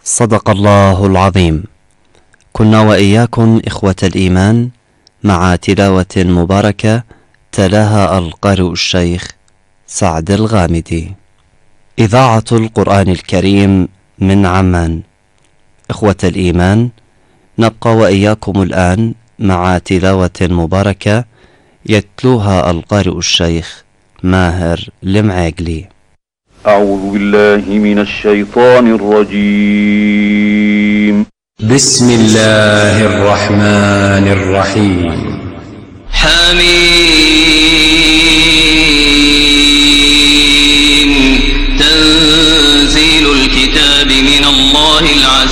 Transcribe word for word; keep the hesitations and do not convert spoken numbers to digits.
صدق الله العظيم. كنا وإياكم إخوة الإيمان مع تلاوة مباركة تلاها القارئ الشيخ سعد الغامدي. إذاعة القرآن الكريم من عمان. إخوة الإيمان، نبقى وإياكم الآن مع تلاوة مباركة يتلوها القارئ الشيخ ماهر المعاقلي. أعوذ بالله من الشيطان الرجيم. بسم الله الرحمن الرحيم. حميم.